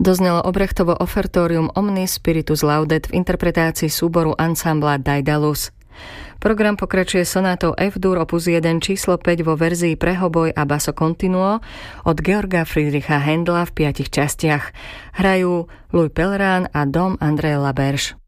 Doznelo Obrechtovo ofertórium Omnis Spiritus Laudet v interpretácii súboru ansambla Daedalus. Program pokračuje sonátou F-dur opus 1 číslo 5 vo verzii pre hoboj a basso continuo od Georga Friedricha Händela v 5 častiach. Hrajú Louis Pellerin a Dom André Laberge.